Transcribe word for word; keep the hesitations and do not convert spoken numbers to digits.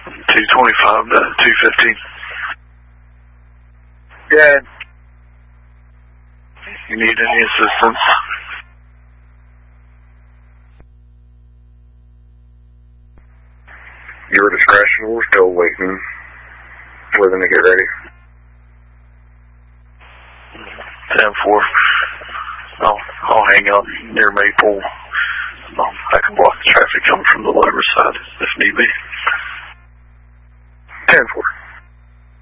two twenty-five to two fifteen. Good. You need any assistance? Your discretion, we're still waiting for them to get ready. ten four. I'll, I'll hang out near Maple. Um, I can block the traffic coming from the lower side if need be. ten four.